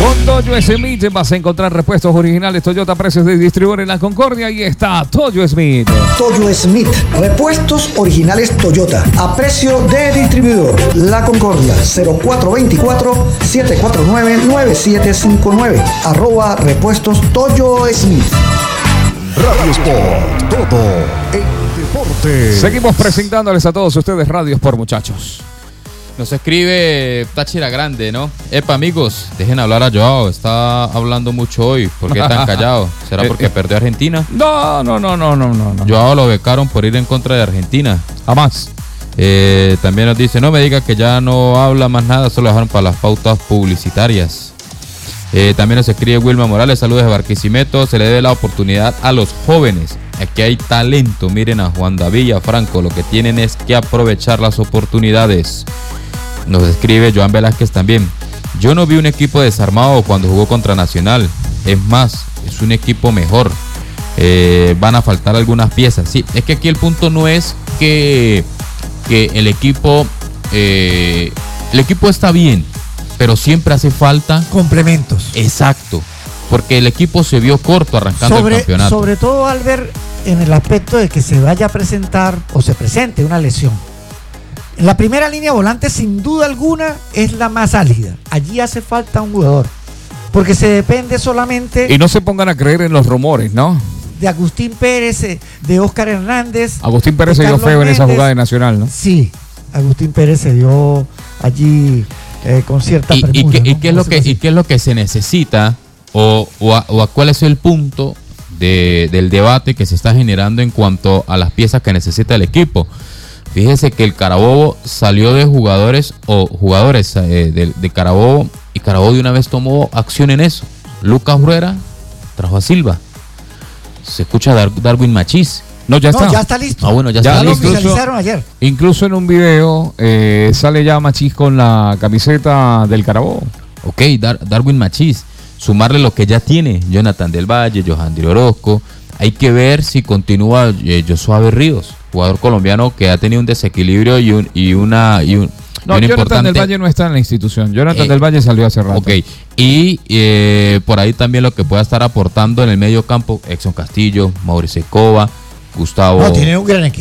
Con Toyo Smith vas a encontrar repuestos originales Toyota, precios de distribuidor en La Concordia. Y está Toyo Smith. Toyo Smith, repuestos originales Toyota a precio de distribuidor. La Concordia, 0424-749-9759. @repuestos Toyo Smith. Radio Sport, todo en deporte. Seguimos presentándoles a todos ustedes Radio Sport, muchachos. Nos escribe Táchira Grande, ¿no? Epa, amigos, dejen hablar a Joao. Está hablando mucho hoy. ¿Por qué tan callado? ¿Será porque perdió Argentina? No. Joao lo becaron por ir en contra de Argentina. Jamás. También nos dice, no me diga que ya no habla más nada, solo dejaron para las pautas publicitarias. También nos escribe Wilma Morales, saludos de Barquisimeto. Se le debe la oportunidad a los jóvenes. Aquí hay talento. Miren a Juan David y a Franco. Lo que tienen es que aprovechar las oportunidades. Nos escribe Joan Velázquez también. Yo no vi un equipo desarmado cuando jugó contra Nacional. Es más, es un equipo mejor. Van a faltar algunas piezas. Sí, es que aquí el punto no es que el equipo está bien, pero siempre hace falta complementos. Exacto, porque el equipo se vio corto arrancando el campeonato. Sobre todo, Albert, en el aspecto de que se vaya a presentar o se presente una lesión. La primera línea volante, sin duda alguna, es la más álgida. Allí hace falta un jugador, porque se depende solamente... Y no se pongan a creer en los rumores, ¿no? De Agustín Pérez, de Óscar Hernández. Agustín Pérez se dio feo en esa jugada de Nacional, ¿no? Sí, Agustín Pérez se dio allí con cierta premura. ¿Y qué es lo que se necesita o a cuál es el punto del debate que se está generando en cuanto a las piezas que necesita el equipo? Fíjese que el Carabobo salió de jugadores de Carabobo, y Carabobo de una vez tomó acción en eso. Lucas Rueda trajo a Silva. Se escucha Darwin Machís. No, ya está listo. Ah, bueno, ya está lo listo. oficializaron ayer. Incluso en un video sale ya Machís con la camiseta del Carabobo. Ok, Darwin Machís. Sumarle lo que ya tiene Jonathan del Valle, Johandri Orozco. Hay que ver si continúa Josué Berríos, jugador colombiano que ha tenido un desequilibrio y un Jonathan importante... del Valle no está en la institución. Jonathan del Valle salió hace rato. Ok, y por ahí también lo que pueda estar aportando en el medio campo, Exxon Castillo, Mauricio Cova, Gustavo... No, tiene un gran equipo.